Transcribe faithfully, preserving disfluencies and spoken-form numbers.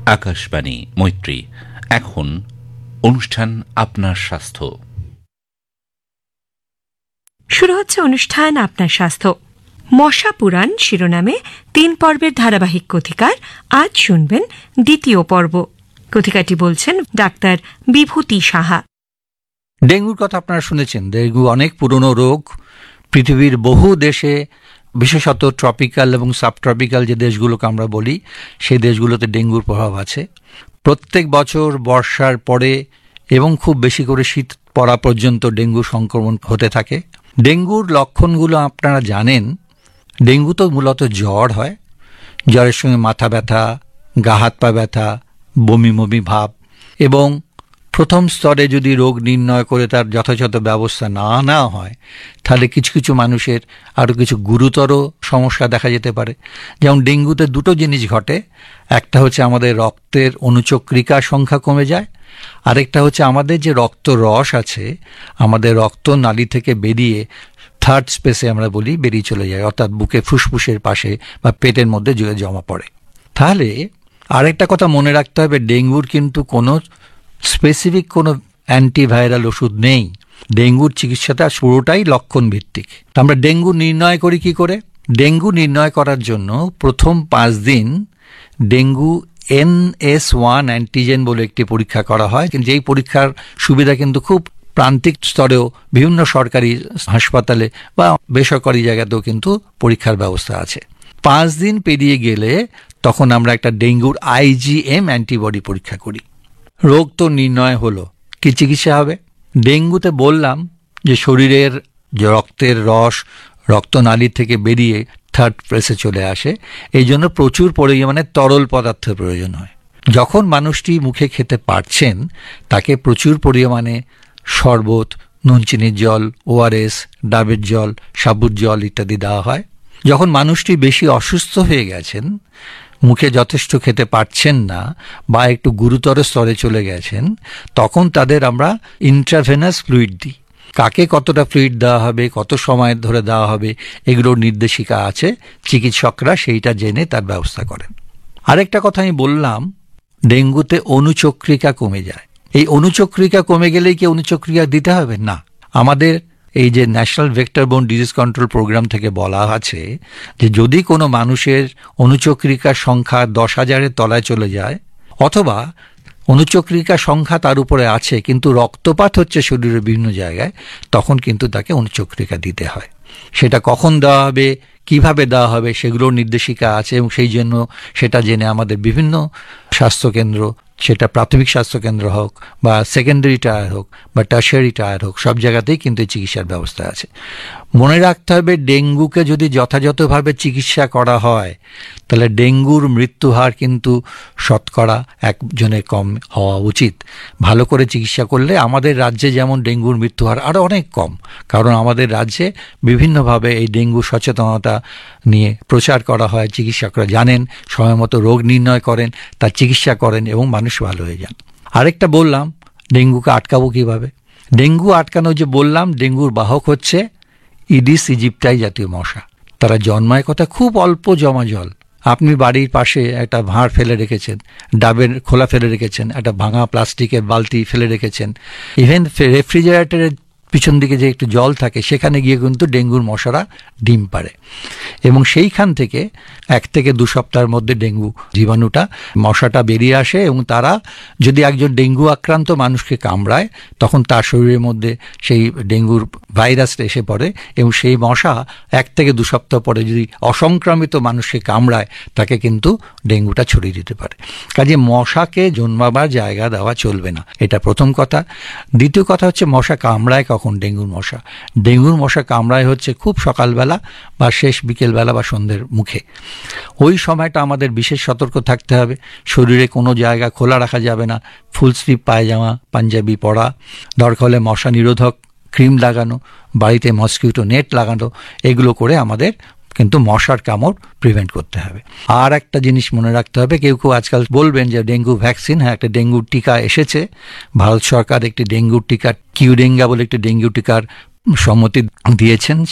আকাশবাণী মৈত্রী। এখন অনুষ্ঠান আপনার স্বাস্থ্য। শুরু হচ্ছে অনুষ্ঠান আপনার স্বাস্থ্য। মশা পুরাণ শিরোনামে তিন পর্বের ধারাবাহিক কথিকার আজ শুনবেন দ্বিতীয় পর্ব। কথিকাটি বলছেন ডাক্তার বিভূতি সাহা। ডেঙ্গুর কথা আপনারা শুনেছেন। ডেঙ্গু অনেক পুরনো রোগ। পৃথিবীর বহু দেশে, বিশেষত ট্রপিক্যাল এবং সাবট্রপিক্যাল যে দেশগুলোকে আমরা বলি, সেই দেশগুলোতে ডেঙ্গুর প্রভাব আছে। প্রত্যেক বছর বর্ষার পরে এবং খুব বেশি করে শীত পড়া পর্যন্ত ডেঙ্গু সংক্রমণ হতে থাকে। ডেঙ্গুর লক্ষণগুলো আপনারা জানেন। ডেঙ্গু তো মূলত জ্বর হয়। জ্বরের সঙ্গে মাথা ব্যথা, গা হাত পা ব্যথা, বমি বমি ভাব, এবং প্রথম স্তরে যদি রোগ নির্ণয় করে তার যথাযথ ব্যবস্থা না নেওয়া হয়, তাহলে কিছু কিছু মানুষের আরও কিছু গুরুতর সমস্যা দেখা যেতে পারে। যেমন ডেঙ্গুতে দুটো জিনিস ঘটে। একটা হচ্ছে আমাদের রক্তের অনুচক্রিকা সংখ্যা কমে যায়, আরেকটা হচ্ছে আমাদের যে রক্ত রস আছে, আমাদের রক্ত নালী থেকে বেরিয়ে থার্ড স্পেসে আমরা বলি বেরিয়ে চলে যায়, অর্থাৎ বুকে ফুসফুসের পাশে বা পেটের মধ্যে জমা পড়ে। তাহলে আরেকটা কথা মনে রাখতে হবে, ডেঙ্গুর কিন্তু কোনো স্পেসিফিক কোনো অ্যান্টিভাইরাল ওষুধ নেই। ডেঙ্গুর চিকিৎসাটা পুরোটাই লক্ষণ ভিত্তিক। আমরা ডেঙ্গু নির্ণয় করি কি করে? ডেঙ্গু নির্ণয় করার জন্য প্রথম পাঁচ দিন dengue N S one antigen বলে একটি পরীক্ষা করা হয়। যেই পরীক্ষার সুবিধা কিন্তু খুব প্রান্তিক স্তরেও বিভিন্ন সরকারি হাসপাতালে বা বেসরকারি জায়গাতেও কিন্তু পরীক্ষার ব্যবস্থা আছে। পাঁচ দিন পেরিয়ে গেলে তখন আমরা একটা ডেঙ্গুর আইজিএম অ্যান্টিবডি পরীক্ষা করি। রোগ তো নির্ণয় হলো, কি চিকিৎসা হবে? ডেঙ্গুতে বললাম যে শরীরের যে রক্তের রস রক্তনালী থেকে বেরিয়ে থার্ড প্লেসে চলে আসে, এই জন্য প্রচুর পরিমাণে তরল পদার্থের প্রয়োজন হয়। যখন মানুষটি মুখে খেতে পারছেন, তাকে প্রচুর পরিমাণে শরবত, নুন চিনির জল, ওআরএস, ডাবের জল, সাবুর জল ইত্যাদি দেওয়া হয়। যখন মানুষটি বেশি অসুস্থ হয়ে গেছেন, মুখে যথেষ্ট খেতে পারছেন না বা একটু গুরুতর স্তরে চলে গেছেন, তখন তাদের আমরা ইন্ট্রাভেনাস ফ্লুইড দিই। কাকে কতটা ফ্লুইড দেওয়া হবে, কত সময় ধরে দেওয়া হবে, এগুলোর নির্দেশিকা আছে। চিকিৎসকরা সেইটা জেনে তার ব্যবস্থা করেন। আরেকটা কথা আমি বললাম, ডেঙ্গুতে অনুচক্রিকা কমে যায়। এই অনুচক্রিকা কমে গেলেই কি অনুচক্রিকা দিতে হবে? না। আমাদের এই যে national vector born disease control programme থেকে বলা আছে যে যদি কোনো মানুষের অনুচক্রিকার সংখ্যা দশ হাজারের তলায় চলে যায়, অথবা অনুচক্রিকা সংখ্যা তার উপরে আছে কিন্তু রক্তপাত হচ্ছে শরীরের বিভিন্ন জায়গায়, তখন কিন্তু তাকে অনুচক্রিকা দিতে হয়। সেটা কখন দেওয়া হবে, কিভাবে দেওয়া হবে, সেগুলোর নির্দেশিকা আছে, এবং সেই জন্য সেটা জেনে আমাদের বিভিন্ন স্বাস্থ্যকেন্দ্র, সেটা প্রাথমিক স্বাস্থ্যকেন্দ্র হোক বা সেকেন্ডারি টায়ার হোক বা টার্সিয়ারি টায়ার হোক, সব জায়গাতেই কিন্তু চিকিৎসার ব্যবস্থা আছে। মনে রাখতে হবে, ডেঙ্গুকে যদি যথাযথভাবে চিকিৎসা করা হয়, তাহলে ডেঙ্গুর মৃত্যু হার কিন্তু শতকরা একজনের কম হওয়া উচিত। ভালো করে চিকিৎসা করলে আমাদের রাজ্যে যেমন ডেঙ্গুর মৃত্যু হার আরও অনেক কম, কারণ আমাদের রাজ্যে বিভিন্নভাবে এই ডেঙ্গু সচেতনতা নিয়ে প্রচার করা হয়। চিকিৎসকরা জানেন, সময় মতো রোগ নির্ণয় করেন, তার চিকিৎসা করেন এবং মানুষ ভালো হয়ে যান। আরেকটা বললাম, ডেঙ্গুকে আটকাবো কিভাবে? ডেঙ্গু আটকানো যে বললাম, ডেঙ্গুর বাহক হচ্ছে ইডিস ইজিপ্টাই জাতীয় মশা। তারা জন্মায় কথা খুব অল্প জমা জল। আপনি বাড়ির পাশে একটা ভাঁড় ফেলে রেখেছেন, ডাবের খোলা ফেলে রেখেছেন, একটা ভাঙা প্লাস্টিকের বালতি ফেলে রেখেছেন, ইভেন রেফ্রিজারেটরের পিছন দিকে যে একটু জল থাকে, সেখানে গিয়ে কিন্তু ডেঙ্গুর মশারা ডিম পাড়ে, এবং সেইখান থেকে এক থেকে দু সপ্তাহের মধ্যে ডেঙ্গু জীবাণুটা মশাটা বেরিয়ে আসে, এবং তারা যদি একজন ডেঙ্গু আক্রান্ত মানুষকে কামড়ায়, তখন তার শরীরের মধ্যে সেই ডেঙ্গুর ভাইরাসটা এসে পড়ে, এবং সেই মশা এক থেকে দু সপ্তাহ পরে যদি অসংক্রামিত মানুষকে কামড়ায়, তাকে কিন্তু ডেঙ্গুটা ছড়িয়ে দিতে পারে। কাজে মশাকে জন্মাবার জায়গা দেওয়া চলবে না, এটা প্রথম কথা। দ্বিতীয় কথা হচ্ছে, মশা কামড়ায় কখন? ডেঙ্গুর মশা ডেঙ্গুর মশা কামড়ায় হচ্ছে খুব সকালবেলা বা শেষ বিকেলবেলা বা সন্ধ্যের মুখে। ওই সময়টা আমাদের বিশেষ সতর্ক থাকতে হবে। শরীরে কোনো জায়গা খোলা রাখা যাবে না। ফুল স্লিভ পায়জামা, পাঞ্জাবি পরা, দরকার হলে মশা নিরোধক ক্রিম লাগানো, বাড়িতে মসকিউটো নেট লাগানো, এগুলো করে আমাদের কিন্তু মশার কামড় প্রিভেন্ট করতে হবে। আর একটা জিনিস মনে রাখতে হবে, কেউ কেউ আজকাল বলবেন যে ডেঙ্গু ভ্যাকসিন, হ্যাঁ, একটা ডেঙ্গুর টিকা এসেছে। ভারত সরকার একটি ডেঙ্গুর টিকা, কিউডেঙ্গা বলে একটি ডেঙ্গু টিকার সম্মতি দিয়েছেন।